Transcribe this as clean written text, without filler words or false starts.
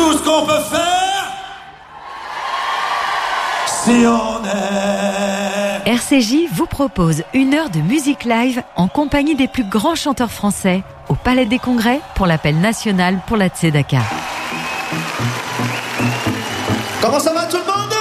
Tout ce qu'on peut faire, si on est... RCJ vous propose 1 heure de musique live en compagnie des plus grands chanteurs français au Palais des Congrès pour l'appel national pour la Tzedaka. Comment ça va tout le monde?